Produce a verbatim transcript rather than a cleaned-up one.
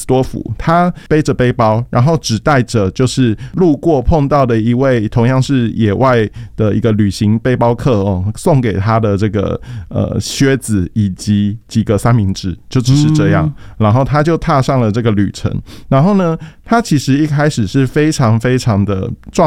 多福，他背着背包，然后只带着就是路过碰到的一位同样是野外的一个旅行背包客哦，送给他的这个呃靴子以及几个三明治，就只是这样、嗯、然后他就踏上了这个旅程。然后呢，他其实一开始是非常非常的状